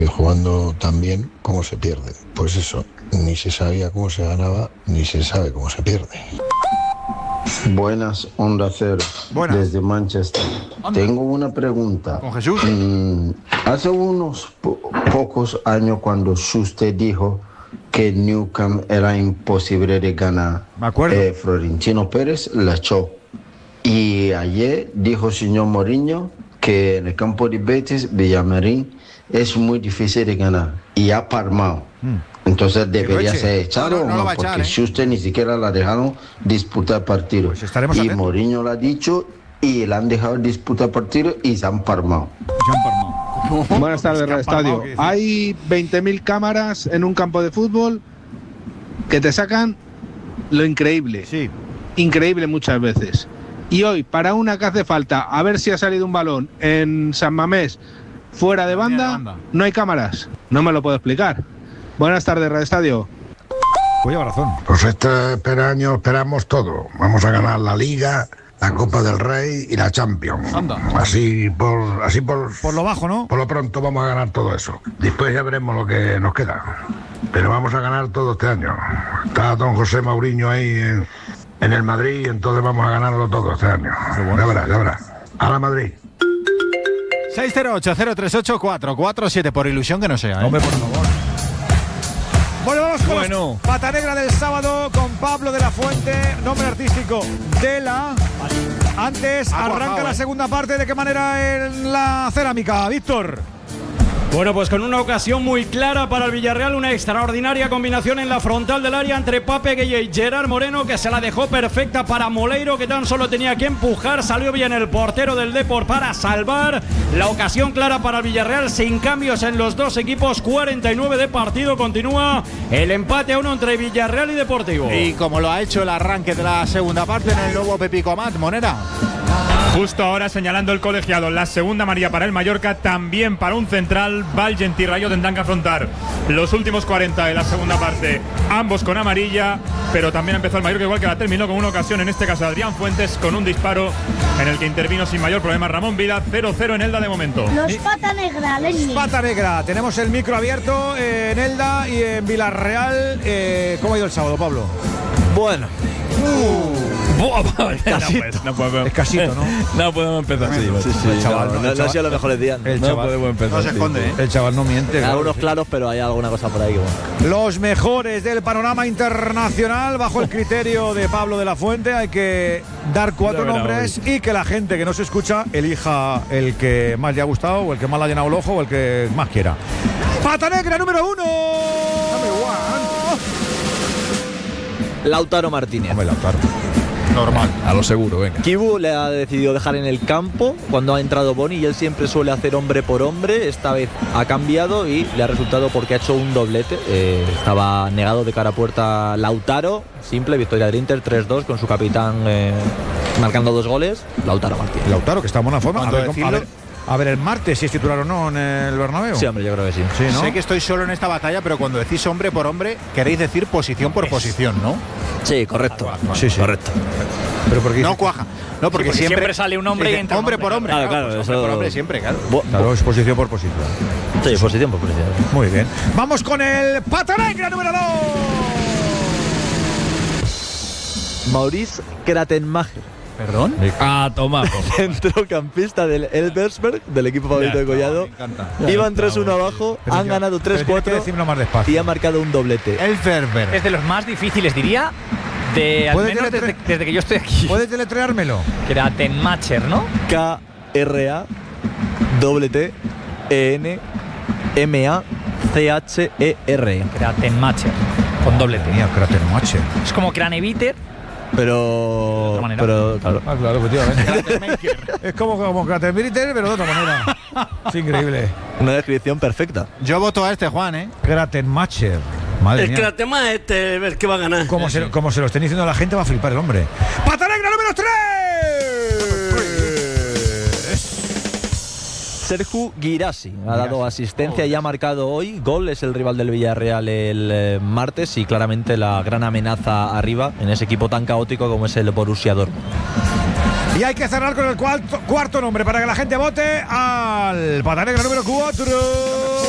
Y jugando tan bien, ¿cómo se pierde? Pues eso, ni se sabía cómo se ganaba, ni se sabe cómo se pierde. Buenas, Onda Cero, Buenas. desde Manchester. Tengo una pregunta. Con Jesús. Hace unos pocos años, cuando usted dijo que Nou Camp era imposible de ganar, Me acuerdo. Florentino Pérez la echó. Y ayer dijo el señor Mourinho que en el campo de Betis, Villamarín, es muy difícil de ganar. Y ha palmado. Entonces debería ser echado, no lo va a porque echar, si usted ni siquiera la dejaron disputar partido. Pues estaremos y atentos. Mourinho lo ha dicho y le han dejado disputar partido y se han palmado. Buenas tardes, Radio Estadio. ¿qué decir? Hay 20.000 cámaras en un campo de fútbol que te sacan lo increíble. Sí. Increíble muchas veces. Y hoy, para una que hace falta, a ver si ha salido un balón en San Mamés fuera de banda, no hay cámaras. No me lo puedo explicar. Buenas tardes, Radio Estadio. Pues lleva razón. Pues este año esperamos todo. Vamos a ganar la Liga, la Copa del Rey y la Champions. Anda. Así por lo bajo, ¿no? Por lo pronto vamos a ganar todo eso. Después ya veremos lo que nos queda. Pero vamos a ganar todo este año. Está don José Mourinho ahí en el Madrid, entonces vamos a ganarlo todo este año. Ya verás. A la Madrid. 608-038-447, por ilusión que no sea, ¿eh? Hombre, por favor. Bueno, vamos con los Pata Negra del sábado con Pablo de la Fuente, nombre artístico Dela. Antes arranca la segunda parte. ¿De qué manera en la cerámica, Víctor? Bueno, pues con una ocasión muy clara para el Villarreal, una extraordinaria combinación en la frontal del área entre Pape Gueye y Gerard Moreno, que se la dejó perfecta para Moleiro, que tan solo tenía que empujar. Salió bien el portero del Depor para salvar la ocasión clara para el Villarreal, sin cambios en los dos equipos. 49 de partido, continúa el empate a 1 entre Villarreal y Deportivo. Y como lo ha hecho el arranque de la segunda parte en el nuevo Pepico Amat, Monera. Justo ahora señalando el colegiado, la segunda amarilla para el Mallorca, también para un central. Valgent y Rayo tendrán que afrontar los últimos 40 de la segunda parte, ambos con amarilla, pero también empezó el Mallorca igual que la terminó, con una ocasión, en este caso Adrián Fuentes, con un disparo en el que intervino sin mayor problema Ramón Vila. 0-0 en Elda de momento. Los Pata Negra, Pata Negra, tenemos el micro abierto en Elda y en Villarreal. ¿Cómo ha ido el sábado, Pablo? Bueno. Escasito, ¿no? No podemos empezar así. El chaval, no ha sido los mejores días. El chaval podemos empezar. no se esconde, ¿eh? El chaval no miente. Hay algunos claros, pero hay alguna cosa por ahí. Los mejores del panorama internacional, bajo el criterio de Pablo de la Fuente. Hay que dar 4 nombres y que la gente que no se escucha elija el que más le ha gustado, o el que más le ha llenado el ojo, o el que más quiera. Pata Negra número 1. Lautaro Martínez. Hombre, Lautaro. Normal. A lo seguro, venga. Kibu le ha decidido dejar en el campo cuando ha entrado Boni, y él siempre suele hacer hombre por hombre. Esta vez ha cambiado y le ha resultado porque ha hecho un doblete. Estaba negado de cara a puerta Lautaro. Simple victoria del Inter 3-2 con su capitán marcando 2 goles. Lautaro Martínez. Lautaro, que está en buena forma. A ver el martes si es titular o no en el Bernabéu. Sí, hombre, yo creo que sí. Sí, ¿no? Sé que estoy solo en esta batalla, pero cuando decís hombre por hombre, queréis decir posición por posición, ¿no? Sí, correcto. Sí, correcto. Pero porque no cuaja. No, porque siempre sale un hombre y entra hombre por hombre. Claro, pues eso... hombre por hombre siempre, claro. Claro, es posición por posición. Sí, posición por posición. Muy bien. Vamos con el Pata Negra número 2. Maurice Kratenmacher. ¿Perdón? Tomar. Centrocampista del Elversberg, del equipo favorito de Collado. Iban 3-1 abajo, han ganado 3-4 y ha marcado un doblete. Elversberg. Es de los más difíciles, diría, al menos desde que yo estoy aquí. ¿Puedes deletreármelo? Kratenmacher, ¿no? K-R-A-T-T-E-N-M-A-C-H-E-R. Kratenmacher, con doblete. Mía, Kratenmacher. Es como Craneviter. Pero claro. Claro, efectivamente. Es como Kratenmacher, pero de otra manera. Es increíble. Una descripción perfecta. Yo voto a este, Juan, ¿eh? Kratenmacher. Madre mía. El Kratema el que va a ganar. Como se lo estén diciendo a la gente, va a flipar el hombre. ¡Pata Negra número 3! Sergio Guirassi ha dado asistencia y ha marcado hoy gol. Es el rival del Villarreal el martes y claramente la gran amenaza arriba en ese equipo tan caótico como es el Borussia Dortmund. Y hay que cerrar con el cuarto nombre para que la gente vote al Pata Negra número 4.